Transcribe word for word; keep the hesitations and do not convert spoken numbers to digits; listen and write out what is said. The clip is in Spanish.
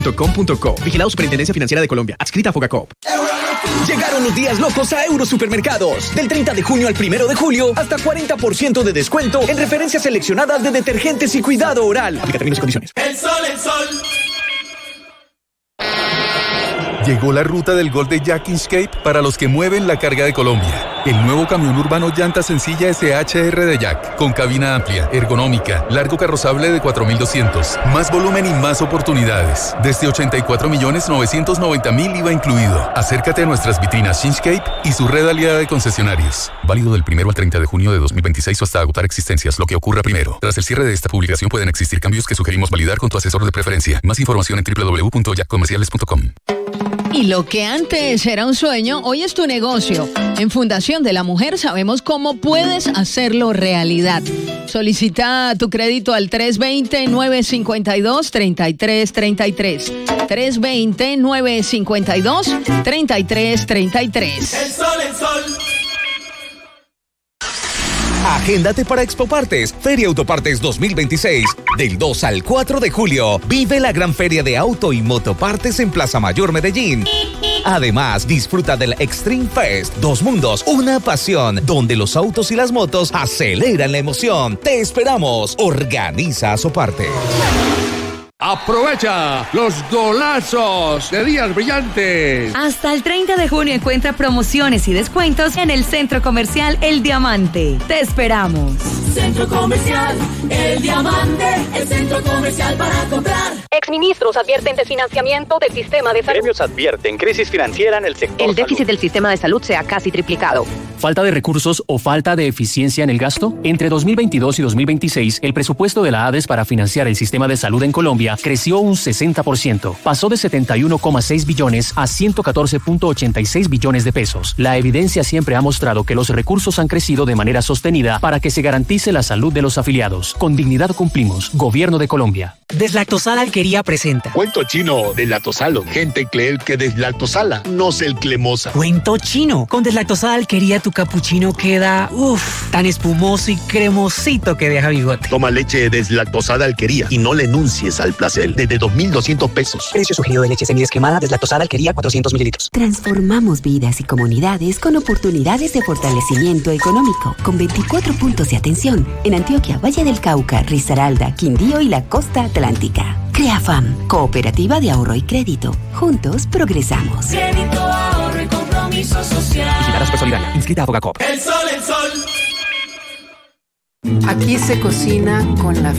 com punto co. Vigilado Superintendencia Financiera de Colombia. Adscrita a Fogacop. Llegaron los días locos a Eurosupermercados. Del treinta de junio al primero de julio, hasta cuarenta por ciento de descuento en referencias seleccionadas de detergentes y cuidado oral. Aplica términos y condiciones. El sol, el sol. Llegó la ruta del Gol de Jack Escape para los que mueven la carga de Colombia. El nuevo camión urbano llanta sencilla S H R de Jack, con cabina amplia, ergonómica, largo carrozable de cuatro mil doscientos, más volumen y más oportunidades. Desde ochenta y cuatro millones novecientos noventa mil I V A incluido. Acércate a nuestras vitrinas Shinscape y su red aliada de concesionarios. Válido del primero al treinta de junio de dos mil veintiséis o hasta agotar existencias, lo que ocurra primero. Tras el cierre de esta publicación pueden existir cambios que sugerimos validar con tu asesor de preferencia. Más información en doble u doble u doble u punto jack comerciales punto com. Y lo que antes era un sueño, hoy es tu negocio. En Fundación de la Mujer sabemos cómo puedes hacerlo realidad. Solicita tu crédito al tres dos cero, nueve cinco dos, tres tres tres tres. tres dos cero, nueve cinco dos, tres tres tres tres. El sol, el sol. Agéndate para Expo Partes, Feria Autopartes dos mil veintiséis. Del dos al cuatro de julio, vive la gran feria de auto y motopartes en Plaza Mayor, Medellín. Además, disfruta del Extreme Fest, dos mundos, una pasión, donde los autos y las motos aceleran la emoción. Te esperamos. Organiza Soparte. ¡Aprovecha los golazos de días brillantes! Hasta el treinta de junio encuentra promociones y descuentos en el Centro Comercial El Diamante. ¡Te esperamos! Centro Comercial El Diamante, el centro comercial para comprar. Exministros advierten desfinanciamiento del sistema de salud. Gremios advierten crisis financiera en el sector El déficit salud. del sistema de salud se ha casi triplicado. ¿Falta de recursos o falta de eficiencia en el gasto? Entre dos mil veintidós y dos mil veintiséis, el presupuesto de la ADES para financiar el sistema de salud en Colombia creció un sesenta por ciento. Pasó de setenta y uno coma seis billones a ciento catorce punto ochenta y seis billones de pesos. La evidencia siempre ha mostrado que los recursos han crecido de manera sostenida para que se garantice la salud de los afiliados. Con dignidad cumplimos. Gobierno de Colombia. Deslactosada Alquería presenta Cuento chino, deslactosalo. Gente cree que deslactosala, no se el cremosa. Cuento chino. Con Deslactosada Alquería tu capuchino queda, uff, tan espumoso y cremosito que deja bigote. Toma leche deslactosada Alquería y no le enuncies al placer. Desde dos mil doscientos pesos. Precio sugerido de leche semidescremada Deslactosada Alquería cuatrocientos mililitros. Transformamos vidas y comunidades con oportunidades de fortalecimiento económico. Con veinticuatro puntos de atención en Antioquia, Valle del Cauca, Risaralda, Quindío y la costa atlántica. CreaFam, Cooperativa de Ahorro y Crédito. Juntos progresamos. Crédito, ahorro y compromiso social. Vigilada Supersolidaria. Inscrita a Fogacop. El sol, el sol. Aquí se cocina con la